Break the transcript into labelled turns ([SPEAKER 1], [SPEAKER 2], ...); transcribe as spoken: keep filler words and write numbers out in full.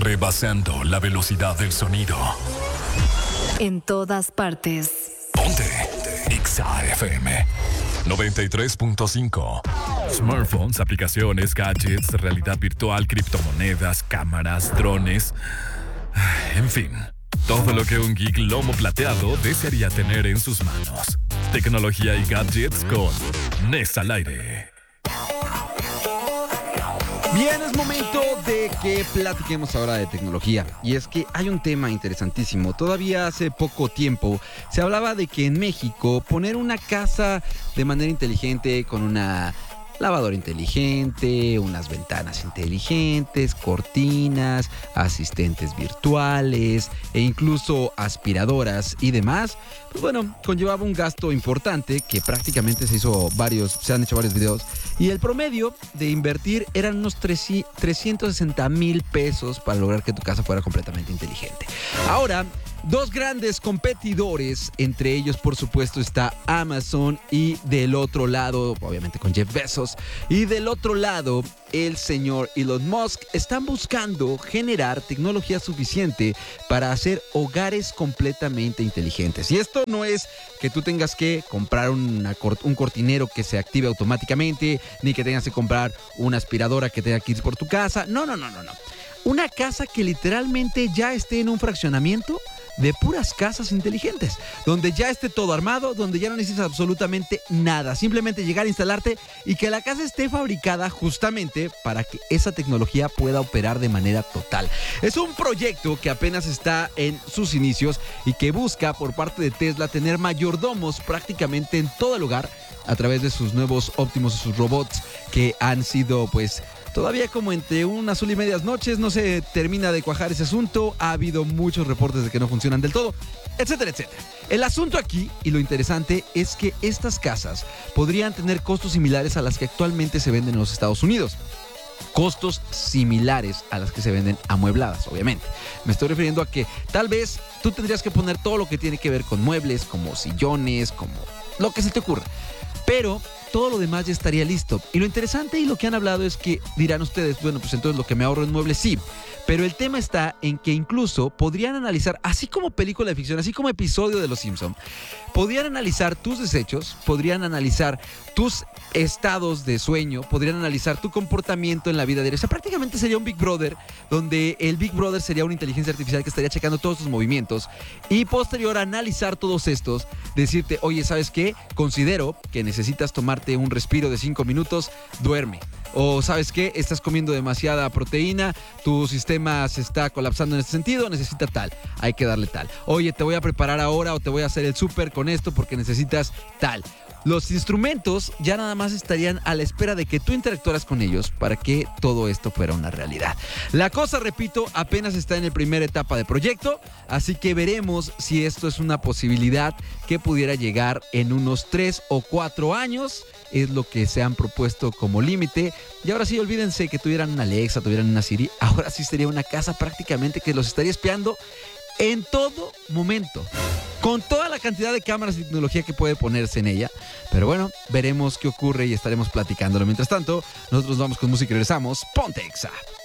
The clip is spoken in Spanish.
[SPEAKER 1] rebasando la velocidad del sonido.
[SPEAKER 2] En todas partes.
[SPEAKER 1] Ponte Exa F M noventa y tres punto cinco. Smartphones, aplicaciones, gadgets, realidad virtual, criptomonedas, cámaras, drones. En fin, todo lo que un geek lomo plateado desearía tener en sus manos. Tecnología y gadgets con Nes al aire.
[SPEAKER 3] Bien, es momento de que platiquemos ahora de tecnología. Y es que hay un tema interesantísimo. Todavía hace poco tiempo se hablaba de que en México poner una casa de manera inteligente con una lavadora inteligente, unas ventanas inteligentes, cortinas, asistentes virtuales e incluso aspiradoras y demás, pues bueno, conllevaba un gasto importante que prácticamente se hizo varios, se han hecho varios videos, y el promedio de invertir eran unos trescientos sesenta mil pesos para lograr que tu casa fuera completamente inteligente. Ahora, dos grandes competidores, entre ellos por supuesto está Amazon, y del otro lado, obviamente con Jeff Bezos, y del otro lado el señor Elon Musk, están buscando generar tecnología suficiente para hacer hogares completamente inteligentes. Y esto no es que tú tengas que comprar una, un cortinero que se active automáticamente, ni que tengas que comprar una aspiradora que tenga que ir por tu casa. No, no, no, no, no. Una casa que literalmente ya esté en un fraccionamiento de puras casas inteligentes, donde ya esté todo armado, donde ya no necesitas absolutamente nada, simplemente llegar a instalarte y que la casa esté fabricada justamente para que esa tecnología pueda operar de manera total. Es un proyecto que apenas está en sus inicios y que busca por parte de Tesla tener mayordomos prácticamente en todo el hogar a través de sus nuevos Optimus, sus robots que han sido pues todavía como entre un azul y medias noches, no se termina de cuajar ese asunto, ha habido muchos reportes de que no funcionan del todo, etcétera, etcétera. El asunto aquí, y lo interesante, es que estas casas podrían tener costos similares a las que actualmente se venden en los Estados Unidos. Costos similares a las que se venden amuebladas, obviamente. Me estoy refiriendo a que tal vez tú tendrías que poner todo lo que tiene que ver con muebles, como sillones, como lo que se te ocurra. Pero todo lo demás ya estaría listo. Y lo interesante y lo que han hablado es que dirán ustedes, bueno, pues entonces lo que me ahorro en muebles, sí. Pero el tema está en que incluso podrían analizar, así como película de ficción, así como episodio de Los Simpson, podrían analizar tus desechos, podrían analizar tus estados de sueño, podrían analizar tu comportamiento en la vida diaria. O sea, prácticamente sería un Big Brother, donde el Big Brother sería una inteligencia artificial que estaría checando todos tus movimientos y posterior a analizar todos estos, decirte, oye, ¿sabes qué? Considero que necesitas tomarte un respiro de cinco minutos, duerme. O ¿sabes qué? Estás comiendo demasiada proteína, tu sistema se está colapsando en este sentido, necesita tal, hay que darle tal. Oye, te voy a preparar ahora o te voy a hacer el súper con esto porque necesitas tal. Los instrumentos ya nada más estarían a la espera de que tú interactuaras con ellos para que todo esto fuera una realidad. La cosa, repito, apenas está en la primera etapa de proyecto, así que veremos si esto es una posibilidad que pudiera llegar en unos tres o cuatro años. Es lo que se han propuesto como límite. Y ahora sí, olvídense que tuvieran una Alexa, tuvieran una Siri. Ahora sí sería una casa prácticamente que los estaría espiando en todo momento, con toda la cantidad de cámaras y tecnología que puede ponerse en ella. Pero bueno, veremos qué ocurre y estaremos platicándolo. Mientras tanto, nosotros vamos con música y regresamos. Ponte Exa.